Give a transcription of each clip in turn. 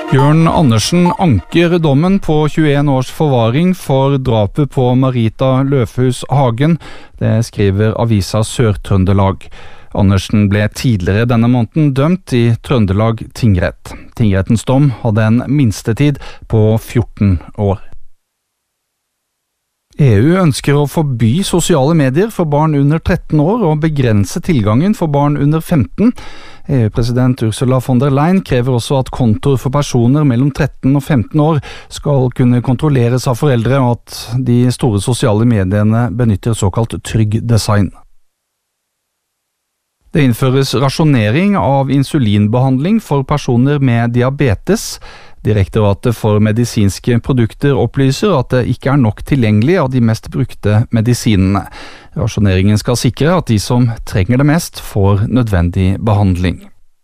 Jørn Andersen anker dommen på 21 års forvaring for drapet på Marita Løfhus Hagen. Det skriver avisa Sør-Trøndelag. Andersen ble tidligere denne måneden dømt i Trøndelag tingrett. Tingrettens dom hadde en minstetid på 14 år. EU ønsker å forby sosiale medier for barn under 13 år og begrense tilgangen for barn under 15. EU-president Ursula von der Leyen krever også at kontoer for personer mellom 13 og 15 år skal kunne kontrolleres av foreldre, og at de store sosiale mediene benytter såkalt trygg design. Det innføres rasjonering av insulinbehandling for personer med diabetes. Direktoratet for medisinske produkter opplyser at det ikke er nok tilgjengelig av de mest brukte medisinene. Rasjoneringen skal sikre at de som trenger det mest, får nødvendig behandling.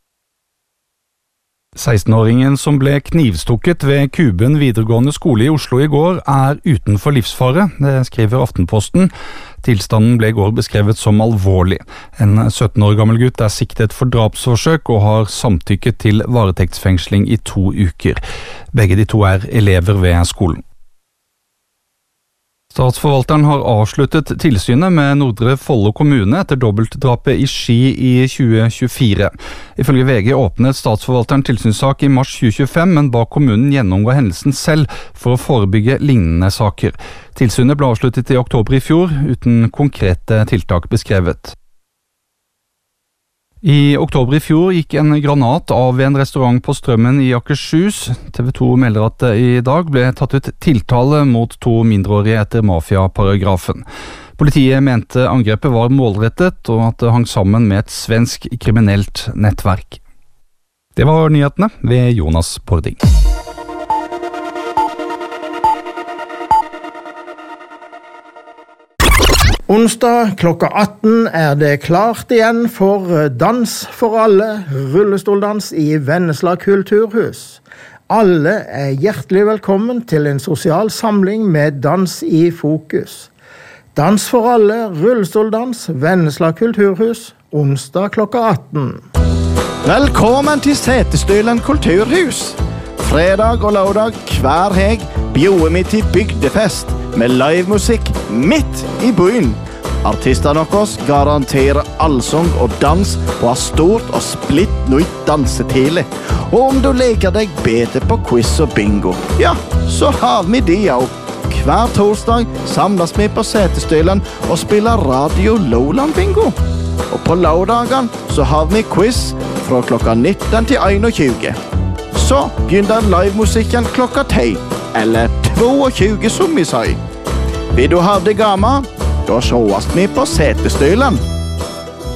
16-åringen som ble knivstukket ved Kuben videregående skole i Oslo i går, er utenfor livsfare, det skriver Aftenposten. Tilstanden ble i går beskrevet som alvorlig. En 17 år gammel gutt er siktet for drapsforsøk og har samtykket til varetektsfengsling i 2 uker. Begge de to er elever ved skolen. Statsforvalteren har avsluttet tilsynet med Nordre Follo kommune etter dobbeltdrapet i Ski i 2024. Ifølge VG åpnet statsforvalteren tilsynssak i mars 2025, men ba kommunen gjennomgå hendelsen selv for å forebygge lignende saker. Tilsynet ble avsluttet i oktober i fjor, uten konkrete tiltak beskrevet. I oktober i fjor gikk en granat av ved en restaurant på Strømmen i Akershus. TV 2 melder at det i dag ble tatt ut tiltale mot 2 mindreårige etter mafiaparagrafen. Politiet mente angrepet var målrettet, og at det hang sammen med et svensk kriminelt nettverk. Det var nyhetene ved Jonas Bording. Onsdag klokka 18 er det klart igjen for Dans for alle, rullestoldans i Vennesla kulturhus. Alle er hjertelig velkommen til en sosial samling med dans i fokus. Dans for alle, rullestoldans, Vennesla kulturhus, onsdag klokka 18. Velkommen til Setesdølen kulturhus. Fredag og lørdag hver helg bjuder vi til bygdefest med livemusikk midt i byen. Artistene deres garanterer allsang og dans og har stort og splitt nytt dansetile. Og om du leker deg bedre på quiz og bingo, ja, så har vi de også. Hver torsdag samles vi på Setesdølen og spiller Radio Lowland Bingo. Og på lørdagen så har vi quiz fra klokka 19 til 21. Så begynner livemusikken klokka 10, eller 22 som vi sier. Vil du ha det gammel? Da sjåast vi på Setesdølen.